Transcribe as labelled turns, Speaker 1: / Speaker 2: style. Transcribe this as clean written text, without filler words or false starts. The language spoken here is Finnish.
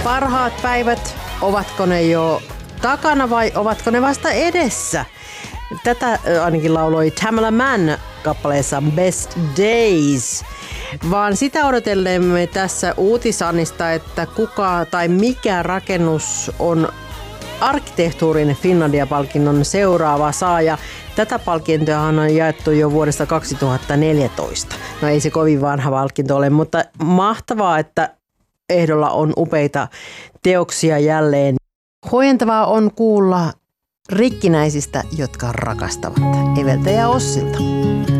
Speaker 1: parhaat päivät, ovatko ne jo takana vai ovatko ne vasta edessä? Tätä ainakin lauloi Tamala Mann kappaleessa Best Days. Vaan sitä odotellemme tässä uutisannista, että kuka tai mikä rakennus on arkkitehtuurin Finlandia-palkinnon seuraava saaja. Tätä palkintoa on jaettu jo vuodesta 2014. No ei se kovin vanha palkinto ole, mutta mahtavaa, että ehdolla on upeita teoksia jälleen. Huojentavaa on kuulla rikkinäisistä, jotka rakastavat. Eveltä ja Ossilta.